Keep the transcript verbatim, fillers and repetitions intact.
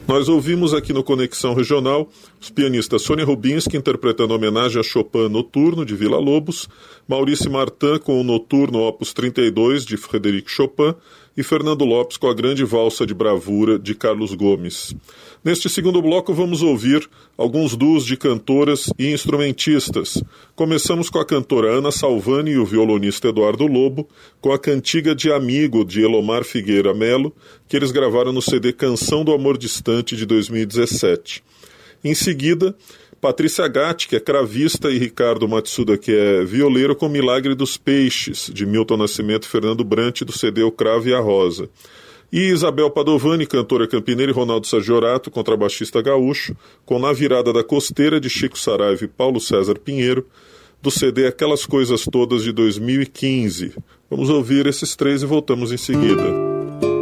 Nós ouvimos aqui no Conexão Regional os pianistas Sônia Rubinski interpretando homenagem a Chopin Noturno, de Villa-Lobos, Maurício Martin com o Noturno Opus trinta e dois, de Frédéric Chopin, e Fernando Lopes com a Grande Valsa de Bravura, de Carlos Gomes. Neste segundo bloco vamos ouvir alguns duos de cantoras e instrumentistas. Começamos com a cantora Ana Salvani e o violonista Eduardo Lobo, com a cantiga de Amigo, de Elomar Figueira Melo, que eles gravaram no C D Canção do Amor Distante, de dois mil e dezessete. Em seguida, Patrícia Gatti, que é cravista, e Ricardo Matsuda, que é violeiro, com Milagre dos Peixes, de Milton Nascimento e Fernando Brant, do C D O Cravo e a Rosa. E Isabel Padovani, cantora campineira, e Ronaldo Sagiorato, contrabaixista gaúcho, com Na Virada da Costeira, de Chico Saraiva e Paulo César Pinheiro, do C D Aquelas Coisas Todas, de dois mil e quinze. Vamos ouvir esses três e voltamos em seguida.